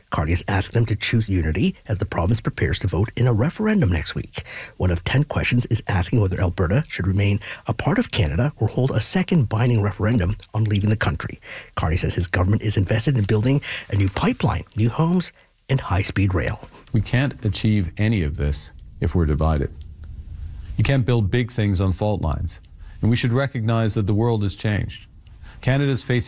Carney has asked them to choose unity as the province prepares to vote in a referendum next week. One of 10 questions is asking whether Alberta should remain a part of Canada or hold a second binding referendum on leaving the country. Carney says his government is invested in building a new pipeline, new homes, and high-speed rail. We can't achieve any of this if we're divided. You can't build big things on fault lines. And we should recognize that the world has changed. Canada's facing